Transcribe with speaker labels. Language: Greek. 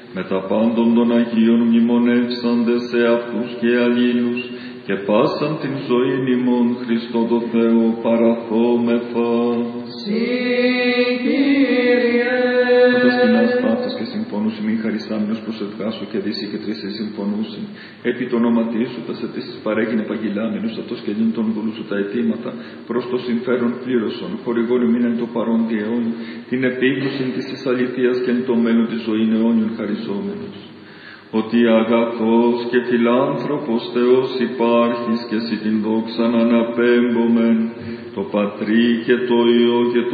Speaker 1: με τα πάντων των Αγίων μνημονεύσαντες σε αυτούς και αλλήλους, και πάσαν την ζωήν ημών Χριστό το Θεό παραθόμεθα. Κατασκηνάς ταύτας και συμφωνούσι μην χαριστάμενος προσευχάσου και δύση και τρίση συμφωνούσι. Επί το όνοματί σου τα αιτήσεις παρέγινε παγιλάμενος αυτός και λύνει τον δούλου σου τα αιτήματα προς το συμφέρον πλήρωσον, χορηγόν μην εν το παρόν διαιών, την επίγνωση της αληθείας και εν το μέλλον της ζωήν αιώνιον χαρισόμενος. Ότι αγαθός και φιλάνθρωπος Θεός υπάρχεις και εσύ την δόξαν αναπέμπομεν, το Πατρί και το Υιό και το